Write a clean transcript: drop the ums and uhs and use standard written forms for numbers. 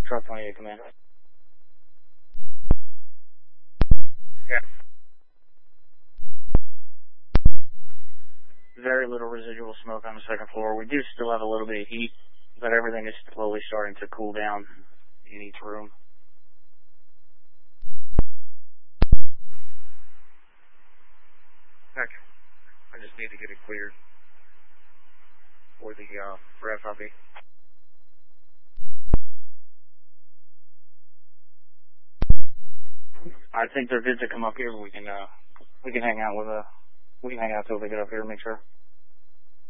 Truck 28, Commander. Yeah. Very little residual smoke on the second floor. We do still have a little bit of heat, but everything is slowly starting to cool down in each room. Heck, I just need to get it cleared for the for FIB. I think they're good to come up here, but we can hang out till they get up here and make sure.